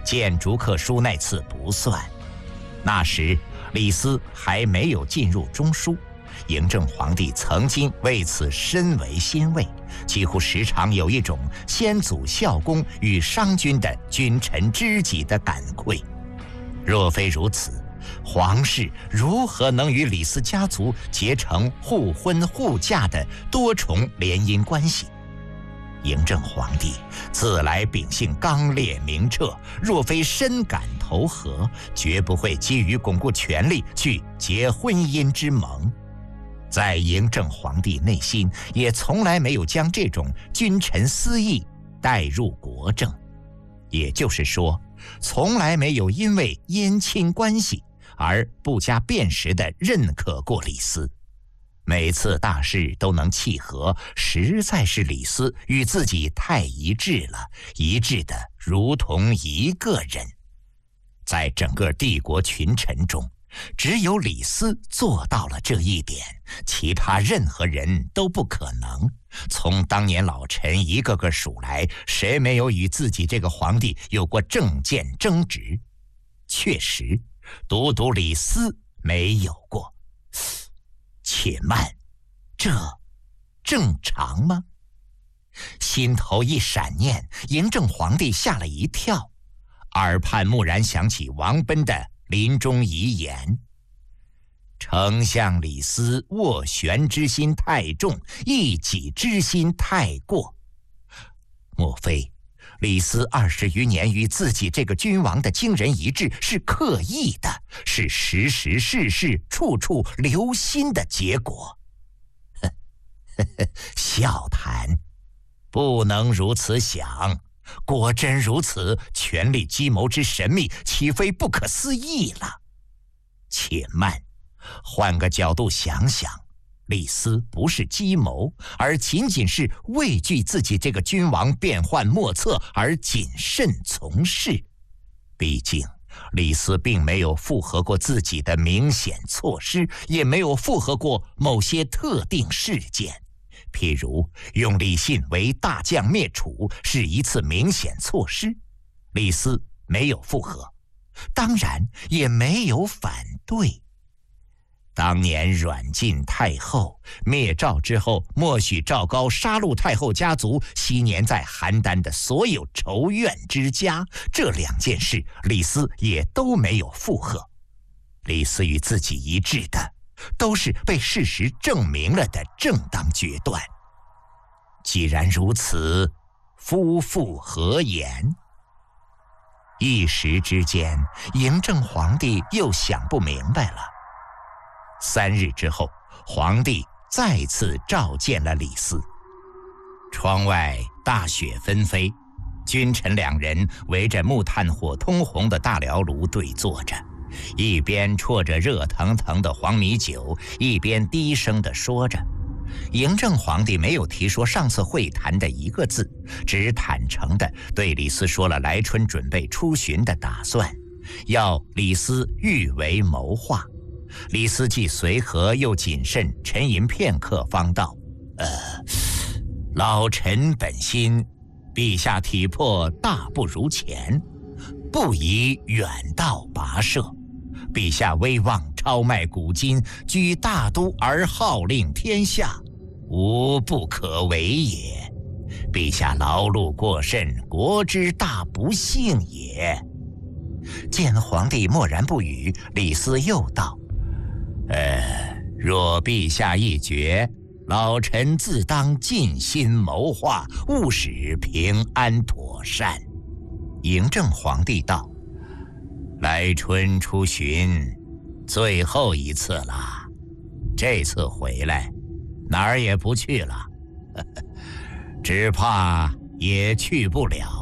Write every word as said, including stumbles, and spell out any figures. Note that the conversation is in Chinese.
见逐客书那次不算，那时李斯还没有进入中书。嬴政皇帝曾经为此深为欣慰，几乎时常有一种先祖孝公与商君的君臣知己的感愧。若非如此，皇室如何能与李斯家族结成互婚互嫁的多重联姻关系？嬴政皇帝自来秉性刚烈明澈，若非深感投合，绝不会基于巩固权力去结婚姻之盟。在嬴政皇帝内心，也从来没有将这种君臣私义带入国政，也就是说，从来没有因为姻亲关系而不加辨识地认可过李斯。每次大事都能契合，实在是李斯与自己太一致了，一致的如同一个人。在整个帝国群臣中，只有李斯做到了这一点，其他任何人都不可能。从当年老臣一个个数来，谁没有与自己这个皇帝有过政见争执？确实，独独李斯没有过。且慢，这正常吗？心头一闪念，嬴政皇帝吓了一跳，耳畔蓦然想起王贲的临终遗言：丞相李斯斡旋之心太重，一己之心太过。莫非李斯二十余年与自己这个君王的惊人一致是刻意的，是时时事事处处留心的结果？呵呵呵，笑谈，不能如此想。果真如此，权力计谋之神秘，岂非不可思议了？且慢，换个角度想想，李斯不是计谋，而仅仅是畏惧自己这个君王变幻莫测而谨慎从事。毕竟李斯并没有附和过自己的明显措施，也没有附和过某些特定事件。譬如用李信为大将灭楚是一次明显措施，李斯没有附和，当然也没有反对。当年软禁太后，灭赵之后，默许赵高杀戮太后家族昔年在邯郸的所有仇怨之家，这两件事李斯也都没有附和。李斯与自己一致的，都是被事实证明了的正当决断。既然如此，夫妇何言？一时之间，嬴政皇帝又想不明白了。三日之后，皇帝再次召见了李斯。窗外大雪纷飞，君臣两人围着木炭火通红的大燎炉对坐着，一边啜着热腾腾的黄米酒，一边低声地说着。嬴政皇帝没有提说上次会谈的一个字，只坦诚地对李斯说了来春准备出巡的打算，要李斯预为谋划。李斯既随和又谨慎，沉吟片刻，方道：“呃，老臣本心，陛下体魄大不如前，不宜远道跋涉。陛下威望超迈古今，居大都而号令天下，无不可为也。陛下劳碌过甚，国之大不幸也。”见皇帝默然不语，李斯又道：“呃，若陛下一决，老臣自当尽心谋划，务使平安妥善。”嬴政皇帝道：“来春出巡，最后一次了，这次回来，哪儿也不去了，只怕也去不了。”